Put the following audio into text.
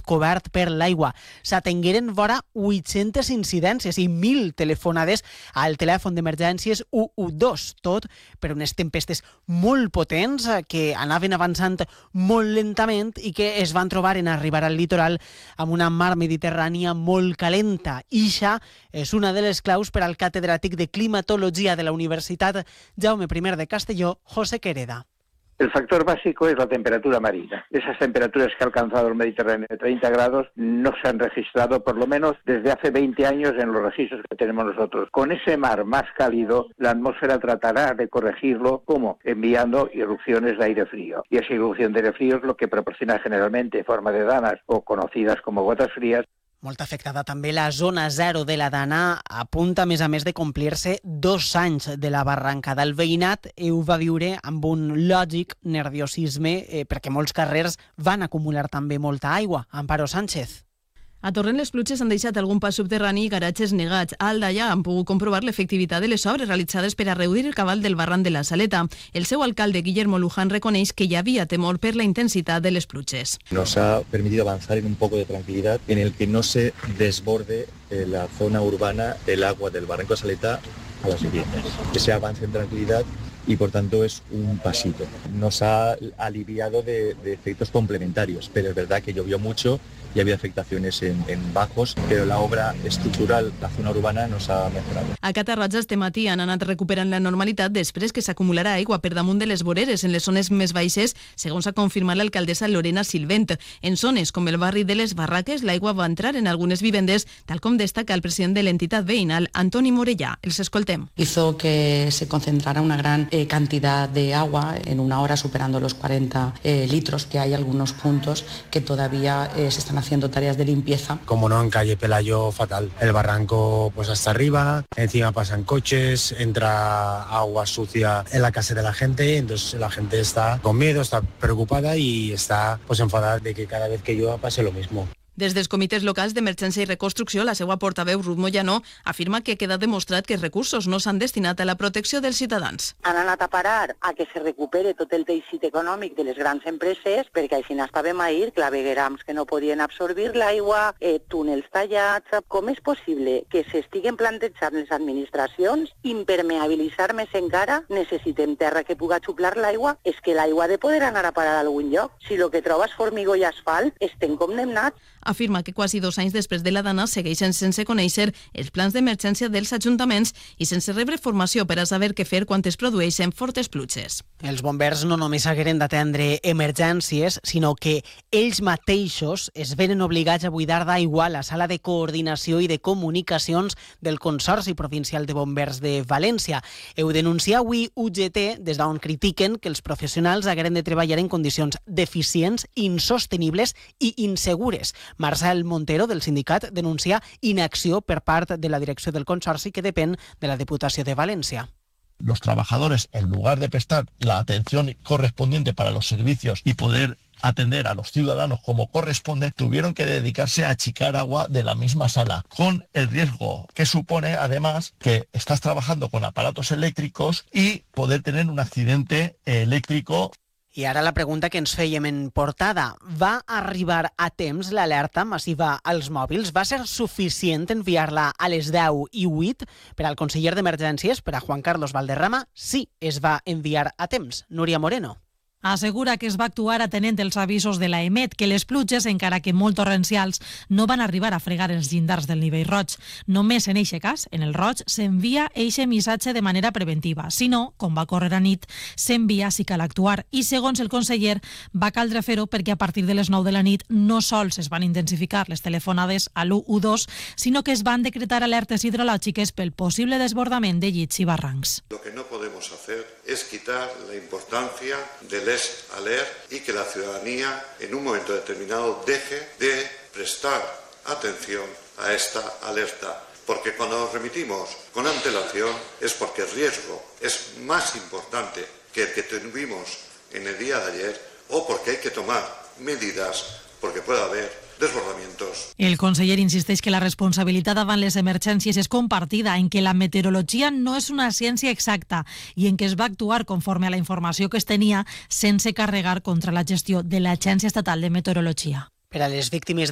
cobert per l'aigua. S'atengueren vora 800 incidències i 1.000 telefonades al telèfon d'emergències 112, tot per unes tempestes molt potents que anaven avançant molt lentament i que es van trobar en arribar al litoral amb una mar mediterrània molt calenta. Ixa és una de les claus per al catedràtic de climatologia de la Universitat Jaume I de Castelló, José Quereda. El factor básico es la temperatura marina. Esas temperaturas que ha alcanzado el Mediterráneo de 30 grados no se han registrado, por lo menos desde hace 20 años en los registros que tenemos nosotros. Con ese mar más cálido, la atmósfera tratará de corregirlo, ¿cómo? Enviando irrupciones de aire frío. Y esa irrupción de aire frío es lo que proporciona generalmente en forma de danas o conocidas como gotas frías. Molt afectada també la zona 0 de la Dana, a punt, a més de complir-se 2 anys de la barrancada. El veïnat ho va viure amb un lògic nerviosisme perquè molts carrers van acumular també molta aigua. Amparo Sánchez. A Torrent les pluges han deixat algun pas subterrani i garatges negats. A Aldaia han pogut comprovar l'efectivitat de les obres realitzades per a reduir el cabal del barranc de la Saleta. El seu alcalde, Guillermo Luján, reconeix que hi havia temor per la intensitat de les pluges. Nos ha permitido avanzar en un poco de tranquilidad, en el que no se desborde la zona urbana del agua del barranco de Saleta a las viviendas. Que se avance en tranquilidad y por tanto es un pasito. Nos ha aliviado de efectos complementarios, pero es verdad que llovió mucho y había afectaciones en bajos, pero la obra estructural, la zona urbana, nos ha mejorado. A Catarroja este matí han anat recuperant la normalitat després que s'acumularà aigua per damunt de les voreres en les zones més baixes, segons ha confirmat l'alcaldessa Lorena Silvent. En zones com el barri de les Barraques, l'aigua va entrar en algunes vivendes, tal com destaca el president de l'entitat veïnal, Antoni Morellà. Els escoltem. Hizo que se concentrara una gran cantidad de agua en una hora, superando los 40 litros, que hay algunos puntos que todavía se están haciendo tareas de limpieza. Como no, en calle Pelayo fatal. El barranco pues hasta arriba, encima pasan coches, entra agua sucia en la casa de la gente, entonces la gente está con miedo, está preocupada y está pues enfadada de que cada vez que llueva pase lo mismo. Des dels comitès locals d'emergència i reconstrucció, la seva portaveu, Ruth Moyano, afirma que ha quedat demostrat que els recursos no s'han destinat a la protecció dels ciutadans. Han anat a parar a que se recupere tot el teixit econòmic de les grans empreses, perquè així n'estàvem ahir, claveguerams que no podien absorbir l'aigua, túnels tallats. Com és possible que s'estiguen plantejant les administracions impermeabilitzar més encara? Necessitem terra que puga xuplar l'aigua. És que l'aigua ha de poder anar a parar a algun lloc. Si lo que trobes formigó i asfalt, estem condemnats. Afirma que quasi 2 anys després de la Dana segueixen sense conèixer els plans d'emergència dels ajuntaments i sense rebre formació per a saber què fer quan es produeixen fortes pluges. Els bombers no només hagueren d'atendre emergències, sinó que ells mateixos es venen obligats a buidar d'aigua la sala de coordinació i de comunicacions del Consorci Provincial de Bombers de València. Ho denuncia avui UGT, des d'on critiquen que els professionals hagueren de treballar en condicions deficients, insostenibles i insegures. Marcel Montero, del sindicat, denuncia inacció per part de la direcció del Consorci, que depèn de la Diputació de València. Los trabajadores, en lugar de prestar la atención correspondiente para los servicios y poder atender a los ciudadanos como corresponde, tuvieron que dedicarse a achicar agua de la misma sala, con el riesgo que supone, además, que estás trabajando con aparatos eléctricos y poder tener un accidente eléctrico. I ara la pregunta que ens fèiem en portada. Va arribar a temps l'alerta massiva als mòbils? Va ser suficient enviar-la a les 10:08? Per al conseller d'Emergències, per a Juan Carlos Valderrama, sí, es va enviar a temps. Núria Moreno. Assegura que es va actuar atenent els avisos de la EMET, que les pluges, encara que molt torrencials, no van arribar a fregar els llindars del nivell roig. Només en eixe cas, en el roig, s'envia eixe missatge de manera preventiva. Si no, com va córrer a nit, s'envia si cal actuar. I segons el conseller, va caldre fer-ho perquè a partir de les 9 de la nit no sols es van intensificar les telefonades a l'112, sinó que es van decretar alertes hidrològiques pel possible desbordament de llits i barrancs. Lo que no podemos hacer es quitar la importancia del alert y que la ciudadanía en un momento determinado deje de prestar atención a esta alerta, porque cuando nos remitimos con antelación es porque el riesgo es más importante que el que tuvimos en el día de ayer, o porque hay que tomar medidas porque puede haber desbordamientos. El conseller insisteix que la responsabilitat davant les emergències és compartida, en que la meteorologia no és una ciència exacta i en què es va actuar conforme a la informació que es tenia sense carregar contra la gestió de l'Agència Estatal de Meteorologia. Per a les víctimes